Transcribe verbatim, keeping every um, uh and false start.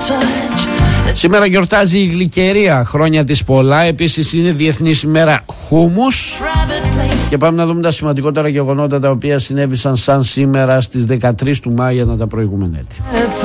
Σήμερα γιορτάζει η γλυκερία, χρόνια της πολλά. Επίσης είναι Διεθνής ημέρα χούμους. Και πάμε να δούμε τα σημαντικότερα γεγονότα τα οποία συνέβησαν σαν σήμερα στις δεκατρείς του Μάη ανά τα προηγούμενα έτη.